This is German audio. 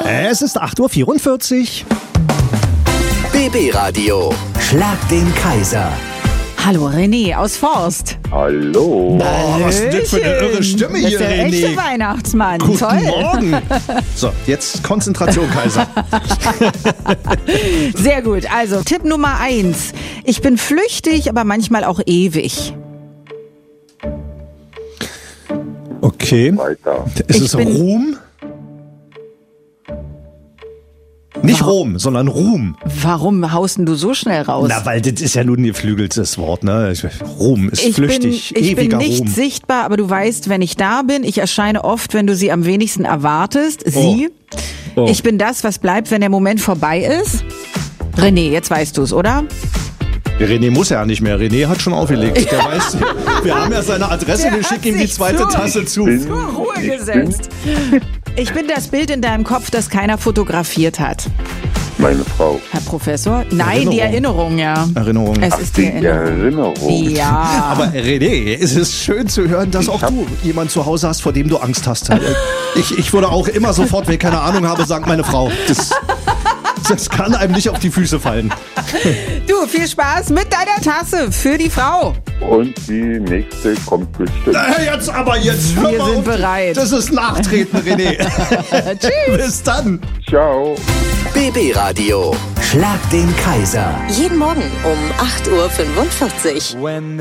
Es ist 8:44 Uhr. BB Radio. Schlag den Kaiser. Hallo René aus Forst. Hallo. Boah, was ist das für eine irre Stimme Das hier, ist der René. echte Weihnachtsmann. Guten Toll. Morgen. So, jetzt Konzentration, Kaiser. Sehr gut. Also Tipp Nummer 1. Ich bin flüchtig, aber manchmal auch ewig. Okay. Weiter. Ist Ich es bin- Ruhm? Nicht Ruhm, sondern Ruhm. Warum haust denn du so schnell raus? Na, weil das ist ja nun ein geflügeltes Wort, ne? Ruhm ist flüchtig, ich bin ewiger nicht Ruhm. sichtbar, aber du weißt, wenn ich da bin, ich erscheine oft, wenn du sie am wenigsten erwartest. Sie. Oh. Ich bin das, was bleibt, wenn der Moment vorbei ist. René, jetzt weißt du es, oder? René muss ja nicht mehr. René hat schon aufgelegt. Der weiß, wir haben ja seine Adresse, Der wir hat schicken ihm die sich zweite so- Tasse zu. Zur Ruhe gesetzt. Ich bin das Bild in deinem Kopf, das keiner fotografiert hat. Meine Frau. Herr Professor? Nein, die Erinnerung, ja. Erinnerung. Es ist die Erinnerung. Erinnerung. Ja. Aber René, es ist schön zu hören, dass auch du jemanden zu Hause hast, vor dem du Angst hast. Ich würde auch immer sofort, wenn ich keine Ahnung habe, sagen, meine Frau. Das kann einem nicht auf die Füße fallen. Du, viel Spaß mit deiner Tasse für die Frau. Und die nächste kommt bestimmt. Jetzt hör Wir mal sind auf. bereit. Das ist Nachtreten, René. Tschüss. Bis dann. Ciao. BB Radio. Schlag den Kaiser. Jeden Morgen um 8:45 Uhr.